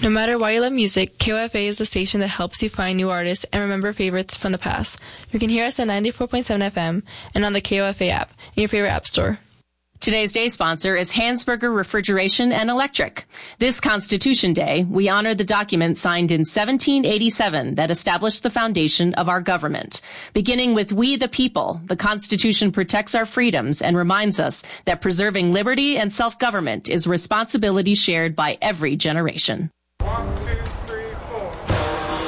No matter why you love music, KOFA is the station that helps you find new artists and remember favorites from the past. You can hear us at 94.7 FM and on the KOFA app in your favorite app store. Today's day sponsor is Hansberger Refrigeration and Electric. This Constitution Day, we honor the document signed in 1787 that established the foundation of our government. Beginning with We the People, the Constitution protects our freedoms and reminds us that preserving liberty and self-government is a responsibility shared by every generation.